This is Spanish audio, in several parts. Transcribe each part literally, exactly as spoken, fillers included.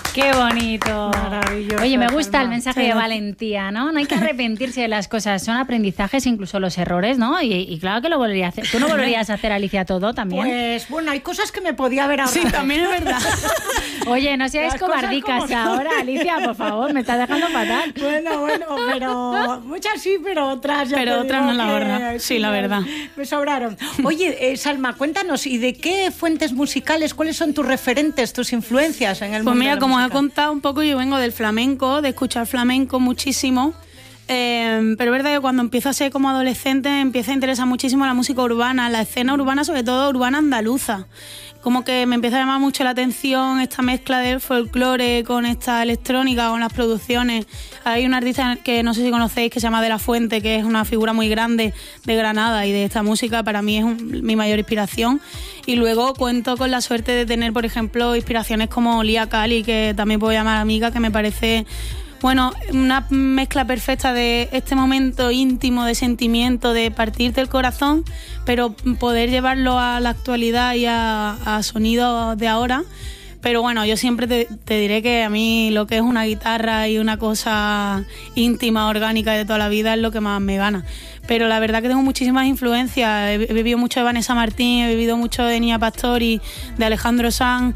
Qué bonito. Maravilloso. Oye, me gusta Salma. el mensaje Sí. de valentía, ¿no? No hay que arrepentirse de las cosas, son aprendizajes, incluso los errores, ¿no? Y, y claro que lo volvería a hacer. ¿Tú no volverías a hacer, Alicia, todo también? Pues bueno, hay cosas que me podía haber ahorrado. Sí, también es verdad. Oye, no seáis Las cosas cobardicas como son. ahora, Alicia, por favor, me estás dejando fatal. Bueno, bueno, pero muchas sí, pero otras ya Pero te otras digo no la que ahorra. Sí, la me- verdad. Me sobraron. Oye, eh, Salma, cuéntanos, ¿y de qué fuentes musicales, cuáles son tus referentes, tus influencias en el Pues mundo mira, de la como os he música? contado un poco, yo vengo del flamenco, de escuchar flamenco muchísimo. Eh, pero es verdad que cuando empiezo a ser como adolescente me empieza a interesar muchísimo la música urbana, la escena urbana, sobre todo urbana andaluza. Como que me empieza a llamar mucho la atención esta mezcla del folclore con esta electrónica, con las producciones. Hay un artista que no sé si conocéis que se llama De La Fuente, que es una figura muy grande de Granada, y de esta música para mí es un- mi mayor inspiración. Y luego cuento con la suerte de tener, por ejemplo, inspiraciones como Lía Cali, que también puedo llamar amiga, que me parece... Bueno, una mezcla perfecta de este momento íntimo de sentimiento, de partirte el corazón, pero poder llevarlo a la actualidad y a, a sonidos de ahora. Pero bueno, yo siempre te, te diré que a mí lo que es una guitarra y una cosa íntima, orgánica de toda la vida es lo que más me gana. Pero la verdad que tengo muchísimas influencias. He, he vivido mucho de Vanessa Martín, he vivido mucho de Nia Pastori, de Alejandro Sanz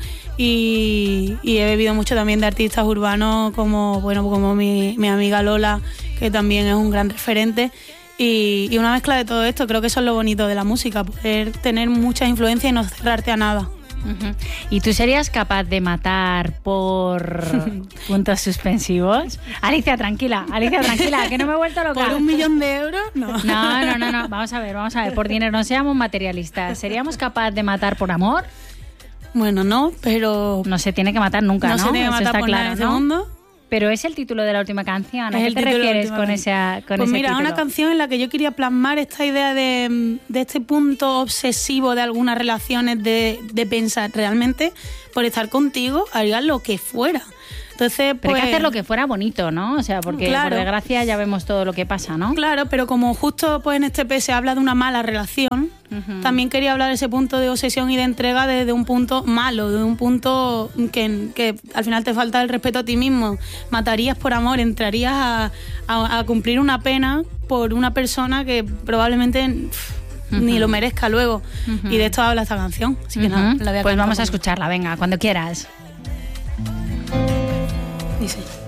y, y he vivido mucho también de artistas urbanos como, bueno, como mi, mi amiga Lola, que también es un gran referente. Y, y una mezcla de todo esto, creo que eso es lo bonito de la música, poder tener muchas influencias y no cerrarte a nada. Uh-huh. ¿Y tú serías capaz de matar por puntos suspensivos? Alicia, tranquila, Alicia, tranquila, que no me he vuelto loca. ¿Por un millón de euros? No. No, no, no, no, vamos a ver, vamos a ver, por dinero no seamos materialistas. ¿Seríamos capaz de matar por amor? Bueno, no, pero... No se tiene que matar nunca, ¿no? No se tiene que Eso matar está por claro, nada en este ¿no? mundo. Pero es el título de la última canción. ¿A Es qué el te título de la refieres última con, canción. esa, con Pues ese mira, es título? una canción en la que yo quería plasmar esta idea de, de este punto obsesivo de algunas relaciones, de, de pensar realmente por estar contigo harías lo que fuera. Entonces, Pero pues, hay que hacer lo que fuera bonito, ¿no? O sea, porque Claro. por desgracia ya vemos todo lo que pasa, ¿no? Claro, pero como justo pues en este P se habla de una mala relación, Ujú. también quería hablar de ese punto de obsesión y de entrega desde un punto malo, de un punto que, que al final te falta el respeto a ti mismo. Matarías por amor, entrarías a, a, a cumplir una pena por una persona que probablemente pff, ni lo merezca luego. Ujú. Y de esto habla esta canción. Así que Ujú. nada, la voy a Pues cantar vamos a un poco. escucharla, venga, cuando quieras. Dice.